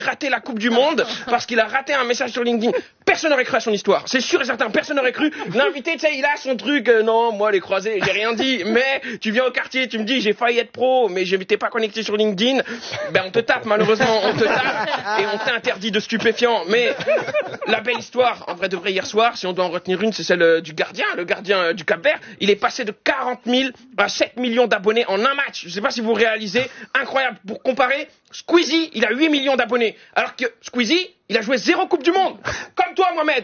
raté la Coupe du Monde parce qu'il a raté un message sur LinkedIn. Personne n'aurait cru à son histoire. C'est sûr et certain, personne n'aurait cru. L'invité, tu sais, il a son truc. Non, moi, les croisés, j'ai rien dit. Mais tu viens au quartier, tu me dis, j'ai failli être pro, mais je n'étais pas connecté sur LinkedIn. Ben, on te tape, malheureusement, on te tape. Et on t'interdit de stupéfiants. Mais la belle histoire, en vrai de vrai, hier soir, si on doit en retenir une, c'est celle du gardien, le gardien du Cap-Vert. Il est passé de 40 000 à 7 millions d'abonnés en un match. Je sais pas si vous réalisez. Incroyable. Pour comparer, Squeezie, il a 8 millions d'abonnés. Alors que Squeezie, il a joué 0 Coupe du Monde. Comme toi, Mohamed.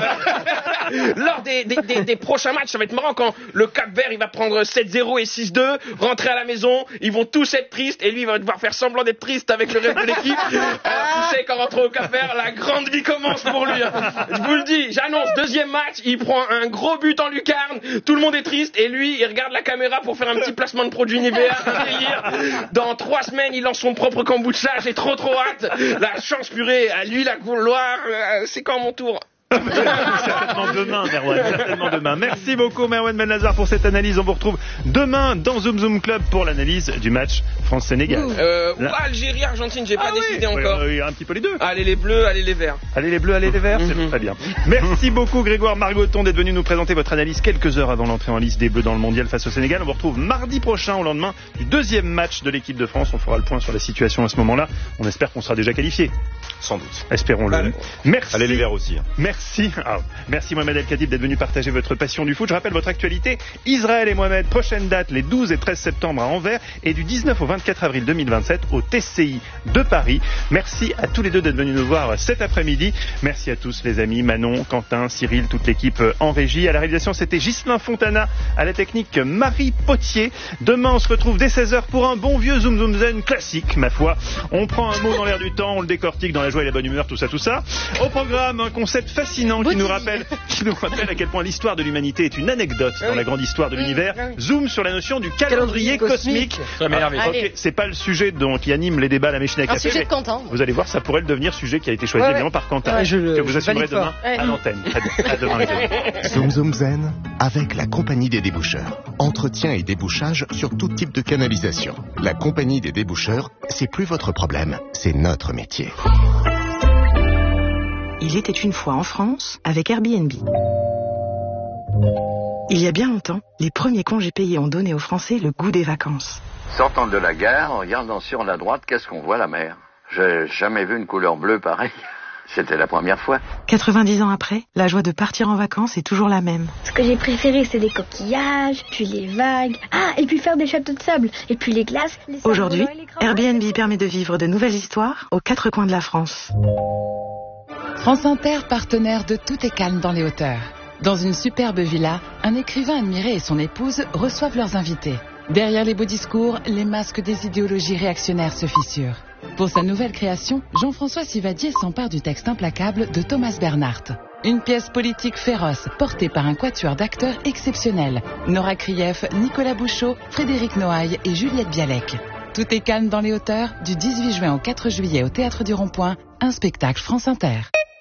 Mais lors des prochains matchs, ça va être marrant quand le Cap-Vert, il va prendre 7-0 et 6-2, rentrer à la maison, ils vont tous être tristes et lui, il va devoir faire semblant d'être triste avec le reste de l'équipe. Alors, tu sais, quand rentre au Cap-Vert, la grande vie commence pour lui. Je vous le dis, j'annonce, deuxième match, il prend un gros but en lucarne, tout le monde est triste et lui, il regarde la caméra pour faire un petit placement de produit Nivea, un délire. Dans 3 semaines, il lance son propre kombucha, j'ai trop hâte. La chance purée, à lui la gloire, c'est quand mon tour? Certainement demain, Merwan, certainement demain. Merci beaucoup, Merwan Benazar, pour cette analyse. On vous retrouve demain dans Zoom Zoom Club pour l'analyse du match France-Sénégal. Ou Algérie, Argentine, j'ai pas décidé encore. Oui, un petit peu les deux. Allez les bleus, allez les verts. Allez les bleus, allez les verts, c'est très bien. Merci beaucoup, Grégoire Margoton, d'être venu nous présenter votre analyse quelques heures avant l'entrée en liste des Bleus dans le Mondial face au Sénégal. On vous retrouve mardi prochain, au lendemain du deuxième match de l'équipe de France. On fera le point sur la situation à ce moment-là. On espère qu'on sera déjà qualifié. Sans doute. Espérons-le. Allez. Merci. Allez les verts aussi. Merci Mohamed El Khatib d'être venu partager votre passion du foot. Je rappelle votre actualité. Israël et Mohamed, prochaine date les 12 et 13 septembre à Anvers et du 19 au 24 avril 2027 au TCI de Paris. Merci à tous les deux d'être venus nous voir cet après-midi. Merci à tous les amis, Manon, Quentin, Cyril, toute l'équipe en régie. À la réalisation, c'était Ghislain Fontana, à la technique Marie Potier. Demain, on se retrouve dès 16h pour un bon vieux Zoom Zoom Zen classique, ma foi. On prend un mot dans l'air du temps, on le décortique dans la joie et la bonne humeur, tout ça. Au programme, un concept fascinant qui nous rappelle à quel point l'histoire de l'humanité est une anecdote dans la grande histoire de l'univers. Zoom sur la notion du calendrier cosmique. C'est pas le sujet qui anime les débats à la machine à café. Sujet de Quentin. Vous allez voir, ça pourrait le devenir sujet qui a été choisi évidemment par Quentin, que vous assumerez demain à l'antenne. À demain, les amis. Zoom Zoom Zen avec la Compagnie des déboucheurs. Entretien et débouchage sur tout type de canalisation. La Compagnie des déboucheurs, c'est plus votre problème, c'est notre métier. Il était une fois en France avec Airbnb. Il y a bien longtemps, les premiers congés payés ont donné aux Français le goût des vacances. Sortant de la gare, en regardant sur la droite, qu'est-ce qu'on voit? La mer. J'ai jamais vu une couleur bleue pareille. C'était la première fois. 90 ans après, la joie de partir en vacances est toujours la même. Ce que j'ai préféré, c'est les coquillages, puis les vagues. Et puis faire des châteaux de sable, et puis les glaces. Aujourd'hui, Airbnb permet de vivre de nouvelles histoires aux 4 coins de la France. France Inter, partenaire de Tout est calme dans les hauteurs. Dans une superbe villa, un écrivain admiré et son épouse reçoivent leurs invités. Derrière les beaux discours, les masques des idéologies réactionnaires se fissurent. Pour sa nouvelle création, Jean-François Sivadier s'empare du texte implacable de Thomas Bernhardt. Une pièce politique féroce, portée par un quatuor d'acteurs exceptionnels. Nora Krief, Nicolas Bouchot, Frédéric Noailles et Juliette Bialek. Tout est calme dans les hauteurs, du 18 juin au 4 juillet au Théâtre du Rond-Point, un spectacle France Inter.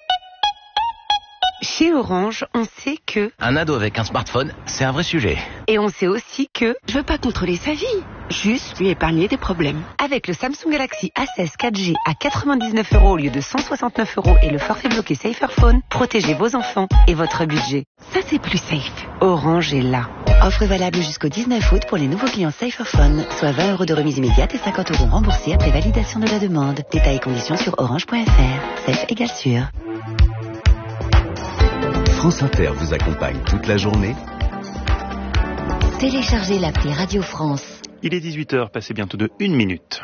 Chez Orange, on sait que... Un ado avec un smartphone, c'est un vrai sujet. Et on sait aussi que... Je veux pas contrôler sa vie, juste lui épargner des problèmes. Avec le Samsung Galaxy A16 4G à 99 € au lieu de 169 € et le forfait bloqué Saferphone, protégez vos enfants et votre budget. Ça, c'est plus safe. Orange est là. Offre valable jusqu'au 19 août pour les nouveaux clients Saferphone, soit 20 € de remise immédiate et 50 € remboursés après validation de la demande. Détails et conditions sur orange.fr. Safe égale sûr. France Inter vous accompagne toute la journée. Téléchargez l'appli Radio France. Il est 18h, passé bientôt de 1 minute.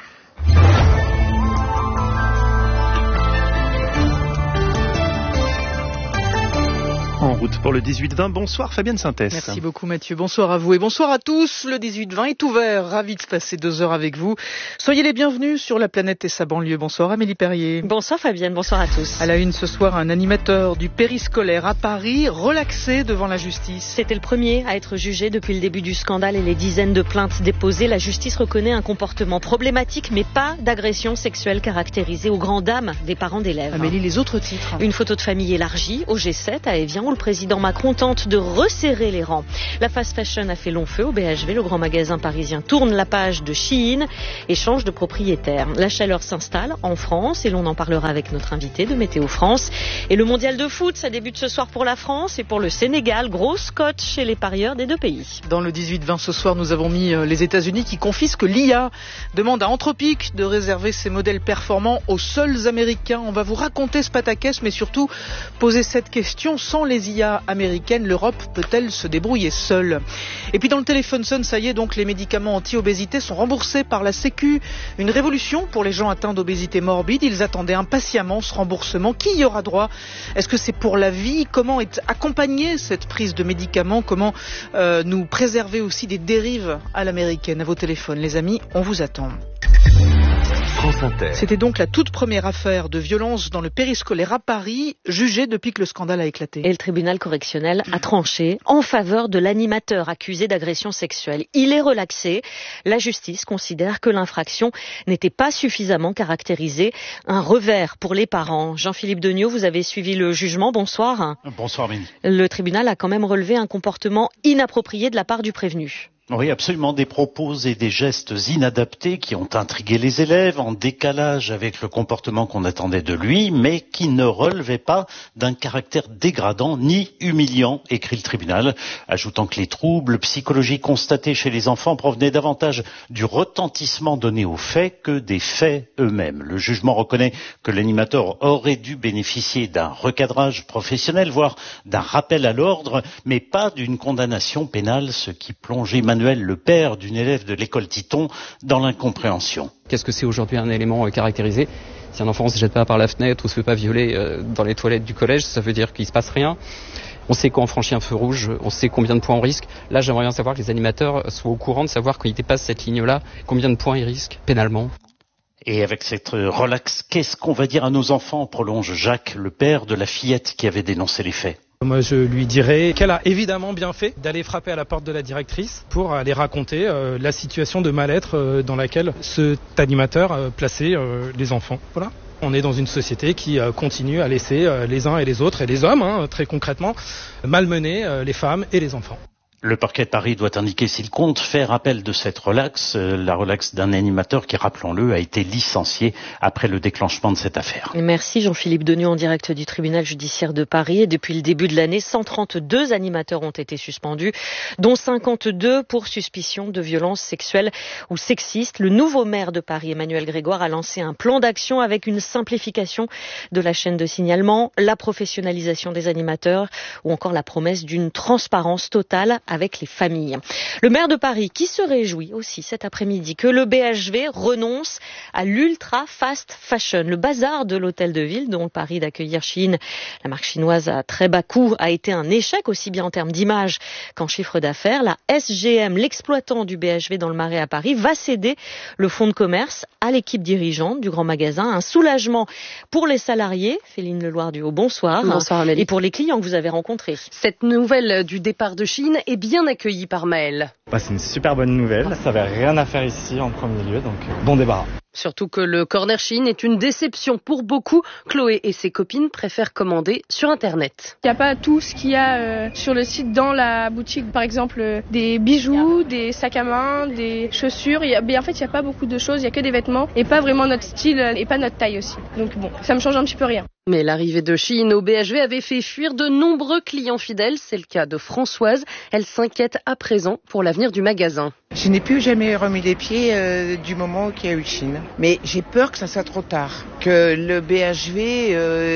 En route pour le 18-20. Bonsoir Fabienne Synthès. Merci beaucoup Mathieu. Bonsoir à vous et bonsoir à tous. Le 18-20 est ouvert. Ravi de passer 2 heures avec vous. Soyez les bienvenus sur la planète et sa banlieue. Bonsoir Amélie Perrier. Bonsoir Fabienne, bonsoir à tous. À la une ce soir, un animateur du périscolaire à Paris, relaxé devant la justice. C'était le premier à être jugé depuis le début du scandale et les dizaines de plaintes déposées. La justice reconnaît un comportement problématique, mais pas d'agression sexuelle caractérisée aux grandes dames des parents d'élèves. Amélie, les autres titres. Une photo de famille élargie au G7 à Évian où le président président Macron tente de resserrer les rangs. La fast fashion a fait long feu au BHV. Le grand magasin parisien tourne la page de Shein et change de propriétaire. La chaleur s'installe en France et l'on en parlera avec notre invité de Météo France. Et le mondial de foot, ça débute ce soir pour la France et pour le Sénégal. Grosse cote chez les parieurs des deux pays. Dans le 18-20 ce soir, nous avons mis les États-Unis qui confisquent l'IA. Demande à Anthropic de réserver ses modèles performants aux seuls Américains. On va vous raconter ce pataquès, mais surtout poser cette question. Sans les IA américaines, l'Europe peut-elle se débrouiller seule? Et puis dans le téléphone sonne, ça y est, donc les médicaments anti-obésité sont remboursés par la Sécu. Une révolution pour les gens atteints d'obésité morbide. Ils attendaient impatiemment ce remboursement. Qui y aura droit? Est-ce que c'est pour la vie? Comment est accompagnée cette prise de médicaments? Comment nous préserver aussi des dérives à l'américaine? À vos téléphones, les amis, on vous attend. C'était donc la toute première affaire de violence dans le périscolaire à Paris, jugée depuis que le scandale a éclaté. Et le tribunal correctionnel a tranché en faveur de l'animateur accusé d'agression sexuelle. Il est relaxé. La justice considère que l'infraction n'était pas suffisamment caractérisée. Un revers pour les parents. Jean-Philippe Degnaud, vous avez suivi le jugement. Bonsoir. Bonsoir, Ménie. Le tribunal a quand même relevé un comportement inapproprié de la part du prévenu. Oui, absolument, des propos et des gestes inadaptés qui ont intrigué les élèves, en décalage avec le comportement qu'on attendait de lui, mais qui ne relevaient pas d'un caractère dégradant ni humiliant, écrit le tribunal, ajoutant que les troubles psychologiques constatés chez les enfants provenaient davantage du retentissement donné aux faits que des faits eux-mêmes. Le jugement reconnaît que l'animateur aurait dû bénéficier d'un recadrage professionnel, voire d'un rappel à l'ordre, mais pas d'une condamnation pénale, ce qui plonge Emmanuel, le père d'une élève de l'école Titon, dans l'incompréhension. Qu'est-ce que c'est aujourd'hui un élément caractérisé? Si un enfant ne se jette pas par la fenêtre ou se fait pas violer dans les toilettes du collège, ça veut dire qu'il se passe rien. On sait quand on franchit un feu rouge, on sait combien de points on risque. Là, j'aimerais bien savoir que les animateurs soient au courant de savoir quand ils dépassent cette ligne-là, combien de points ils risquent pénalement. Et avec cette relaxe, qu'est-ce qu'on va dire à nos enfants, prolonge Jacques, le père de la fillette qui avait dénoncé les faits. Moi, je lui dirais qu'elle a évidemment bien fait d'aller frapper à la porte de la directrice pour aller raconter la situation de mal-être dans laquelle cet animateur plaçait les enfants. Voilà. On est dans une société qui continue à laisser les uns et les autres, et les hommes, très concrètement, malmener les femmes et les enfants. Le parquet de Paris doit indiquer s'il compte faire appel de cette relaxe, la relaxe d'un animateur qui, rappelons-le, a été licencié après le déclenchement de cette affaire. Merci Jean-Philippe Degnaud en direct du tribunal judiciaire de Paris. Et depuis le début de l'année, 132 animateurs ont été suspendus, dont 52 pour suspicion de violences sexuelles ou sexistes. Le nouveau maire de Paris, Emmanuel Grégoire, a lancé un plan d'action avec une simplification de la chaîne de signalement, la professionnalisation des animateurs ou encore la promesse d'une transparence totale avec les familles. Le maire de Paris qui se réjouit aussi cet après-midi que le BHV renonce à l'ultra fast fashion. Le bazar de l'hôtel de ville dont le pari d'accueillir Shein, la marque chinoise à très bas coût, a été un échec aussi bien en termes d'image qu'en chiffre d'affaires. La SGM, l'exploitant du BHV dans le Marais à Paris, va céder le fonds de commerce à l'équipe dirigeante du grand magasin. Un soulagement pour les salariés. Féline Leloir-Duhaut, bonsoir. Bonsoir Amélie. Et pour les clients que vous avez rencontrés. Cette nouvelle du départ de Shein est bien accueillie par Maël. C'est une super bonne nouvelle. Ça n'avait rien à faire ici en premier lieu, donc bon débarras. Surtout que le corner Shein est une déception pour beaucoup. Chloé et ses copines préfèrent commander sur Internet. Il n'y a pas tout ce qu'il y a sur le site dans la boutique. Par exemple, des bijoux, des sacs à main, des chaussures. Mais en fait, il n'y a pas beaucoup de choses. Il n'y a que des vêtements et pas vraiment notre style et pas notre taille aussi. Donc bon, ça me change un petit peu rien. Mais l'arrivée de Shein au BHV avait fait fuir de nombreux clients fidèles. C'est le cas de Françoise. Elle s'inquiète à présent pour l'avenir du magasin. Je n'ai plus jamais remis les pieds du moment qu'il y a eu Shein. Mais j'ai peur que ça soit trop tard, que le BHV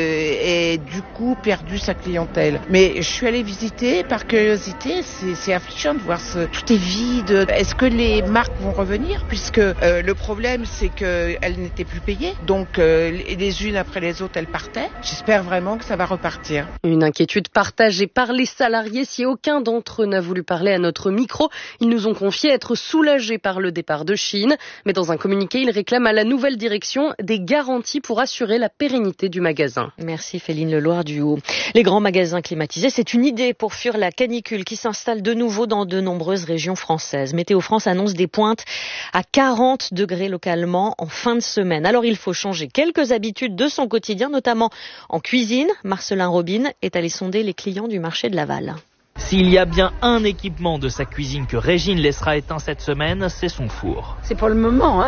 ait du coup perdu sa clientèle. Mais je suis allée visiter par curiosité, c'est affligeant de voir tout est vide. Est-ce que les marques vont revenir? Puisque le problème c'est qu'elles n'étaient plus payées, donc les unes après les autres elles partaient. J'espère vraiment que ça va repartir. Une inquiétude partagée par les salariés. Si aucun d'entre eux n'a voulu parler à notre micro, ils nous ont confié être soulagés par le départ de Shein. Mais dans un communiqué, ils réclament à la nouvelle direction des garanties pour assurer la pérennité du magasin. Merci Féline Leloir-Duhaut. Les grands magasins climatisés, c'est une idée pour fuir la canicule qui s'installe de nouveau dans de nombreuses régions françaises. Météo France annonce des pointes à 40 degrés localement en fin de semaine. Alors il faut changer quelques habitudes de son quotidien, notamment en cuisine. Marcelin Robin est allé sonder les clients du marché de Laval. S'il y a bien un équipement de sa cuisine que Régine laissera éteint cette semaine, c'est son four. C'est pour le moment, hein.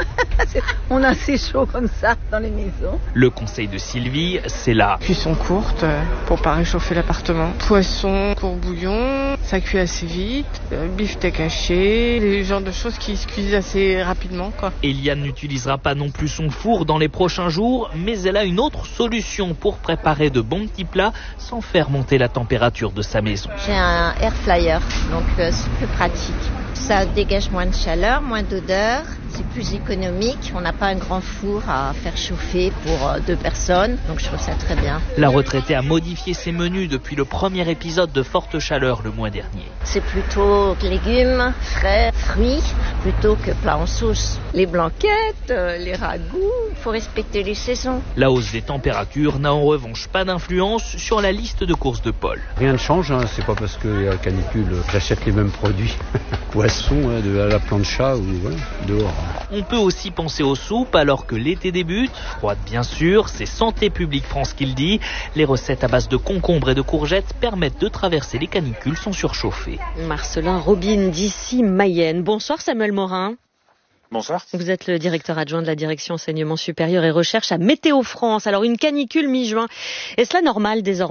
On a assez chaud comme ça dans les maisons. Le conseil de Sylvie, c'est là. Cuisson courte pour pas réchauffer l'appartement. Poisson, court bouillon, ça cuit assez vite. Beefsteak haché, les genres de choses qui se cuisent assez rapidement, quoi. Eliane n'utilisera pas non plus son four dans les prochains jours, mais elle a une autre solution pour préparer de bons petits plats sans faire monter la température de sa maison. J'ai un air fryer, donc c'est plus pratique. Ça dégage moins de chaleur, moins d'odeur, c'est plus économique. On n'a pas un grand four à faire chauffer pour 2 personnes, donc je trouve ça très bien. La retraitée a modifié ses menus depuis le premier épisode de Forte Chaleur le mois dernier. C'est plutôt légumes, frais, fruits, plutôt que plats en sauce. Les blanquettes, les ragoûts, il faut respecter les saisons. La hausse des températures n'a en revanche pas d'influence sur la liste de courses de Paul. Rien ne change, hein. C'est pas parce qu'il y a canicule, j'achète les mêmes produits. Poisson, à la plancha ou dehors. On peut aussi penser aux soupes alors que l'été débute. Froide bien sûr, c'est Santé publique France qui le dit. Les recettes à base de concombres et de courgettes permettent de traverser les canicules sans surchauffer. Marcelin Robin d'ici Mayenne. Bonsoir Samuel Morin. Bonsoir. Vous êtes le directeur adjoint de la direction enseignement supérieur et recherche à Météo France. Alors une canicule mi-juin, est-ce là normal désormais ?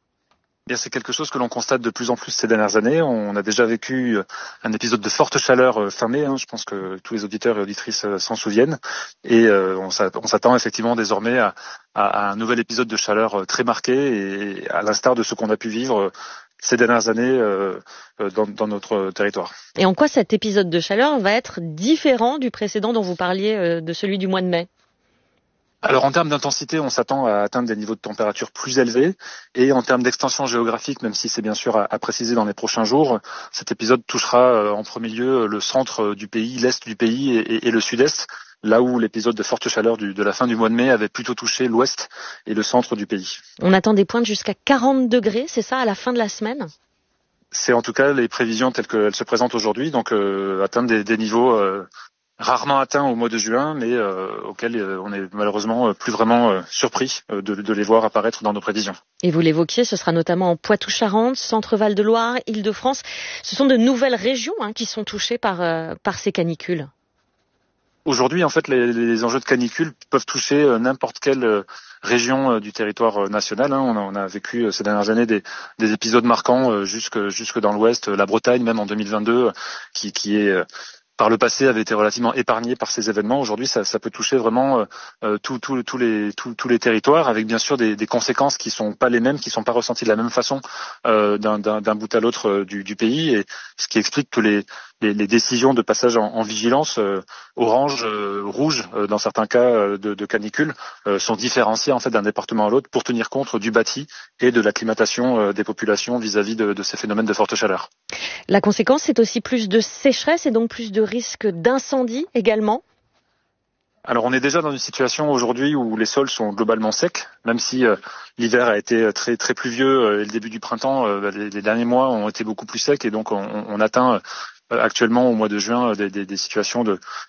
Bien, c'est quelque chose que l'on constate de plus en plus ces dernières années. On a déjà vécu un épisode de forte chaleur fin mai. Je pense que tous les auditeurs et auditrices s'en souviennent. Et on s'attend effectivement désormais à un nouvel épisode de chaleur très marqué, et à l'instar de ce qu'on a pu vivre ces dernières années dans notre territoire. Et en quoi cet épisode de chaleur va être différent du précédent dont vous parliez, de celui du mois de mai ? Alors en termes d'intensité, on s'attend à atteindre des niveaux de température plus élevés, et en termes d'extension géographique, même si c'est bien sûr à préciser dans les prochains jours, cet épisode touchera en premier lieu le centre du pays, l'est du pays et le sud-est, là où l'épisode de forte chaleur de la fin du mois de mai avait plutôt touché l'ouest et le centre du pays. On attend des pointes jusqu'à 40 degrés, c'est ça, à la fin de la semaine ? C'est en tout cas les prévisions telles qu'elles se présentent aujourd'hui, donc atteindre des niveaux rarement atteints au mois de juin, mais auxquels on est malheureusement plus vraiment surpris de les voir apparaître dans nos prévisions. Et vous l'évoquiez, ce sera notamment en Poitou-Charentes, Centre-Val de Loire, Île-de-France. Ce sont de nouvelles régions qui sont touchées par ces canicules. Aujourd'hui, en fait, les enjeux de canicule peuvent toucher n'importe quelle région du territoire national. On a vécu ces dernières années des épisodes marquants jusque dans l'Ouest, la Bretagne même en 2022, qui est par le passé avait été relativement épargné par ces événements. Aujourd'hui, ça peut toucher vraiment tous les territoires, avec bien sûr des conséquences qui sont pas les mêmes, qui sont pas ressenties de la même façon d'un bout à l'autre du pays, et ce qui explique que les décisions de passage en vigilance orange, rouge, dans certains cas de canicule, sont différenciées en fait d'un département à l'autre pour tenir compte du bâti et de l'acclimatation des populations vis-à-vis de ces phénomènes de forte chaleur. La conséquence, c'est aussi plus de sécheresse et donc plus de risques d'incendie également. Alors on est déjà dans une situation aujourd'hui où les sols sont globalement secs, même si l'hiver a été très très pluvieux et le début du printemps, les derniers mois ont été beaucoup plus secs, et donc on atteint actuellement au mois de juin des situations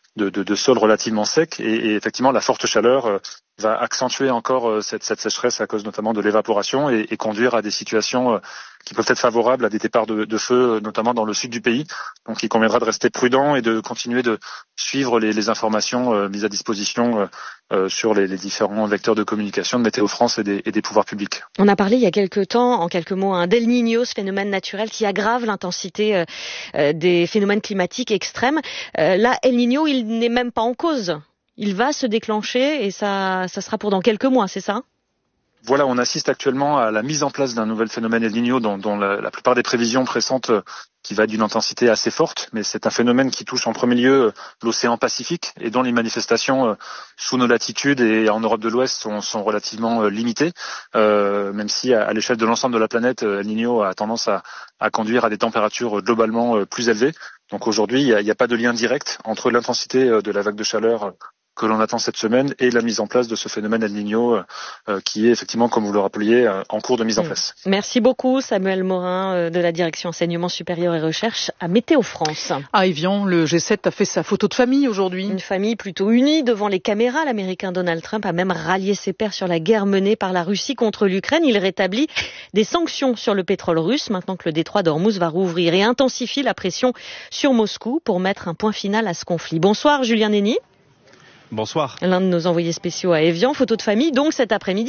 de sols relativement secs, et effectivement la forte chaleur va accentuer encore cette sécheresse à cause notamment de l'évaporation, et conduire à des situations qui peuvent être favorables à des départs de feu, notamment dans le sud du pays. Donc il conviendra de rester prudent et de continuer de suivre les informations mises à disposition sur les différents vecteurs de communication de Météo France et des pouvoirs publics. On a parlé il y a quelques temps, en quelques mots, d'El Niño, ce phénomène naturel qui aggrave l'intensité des phénomènes climatiques extrêmes. Là, El Niño, il n'est même pas en cause. Il va se déclencher, et ça sera pour dans quelques mois, c'est ça ? Voilà, on assiste actuellement à la mise en place d'un nouvel phénomène El Niño dont la plupart des prévisions pressentent qui va d'une intensité assez forte, mais c'est un phénomène qui touche en premier lieu l'océan Pacifique, et dont les manifestations sous nos latitudes et en Europe de l'Ouest sont relativement limitées, même si à l'échelle de l'ensemble de la planète, El Niño a tendance à conduire à des températures globalement plus élevées. Donc aujourd'hui, il n'y a pas de lien direct entre l'intensité de la vague de chaleur que l'on attend cette semaine et la mise en place de ce phénomène El Niño qui est effectivement, comme vous le rappeliez, en cours de mise en place. Merci beaucoup Samuel Morin de la direction enseignement supérieur et recherche à Météo France. À Évian, le G7 a fait sa photo de famille aujourd'hui. Une famille plutôt unie devant les caméras. L'Américain Donald Trump a même rallié ses pairs sur la guerre menée par la Russie contre l'Ukraine. Il rétablit des sanctions sur le pétrole russe maintenant que le détroit d'Ormuz va rouvrir et intensifie la pression sur Moscou pour mettre un point final à ce conflit. Bonsoir Julien Nény. Bonsoir. L'un de nos envoyés spéciaux à Évian, photo de famille donc cet après-midi.